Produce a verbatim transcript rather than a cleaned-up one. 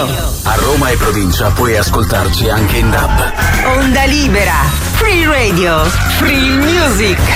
Radio. A Roma e provincia puoi ascoltarci anche in D A B. Onda libera. Free Radio. Free Music.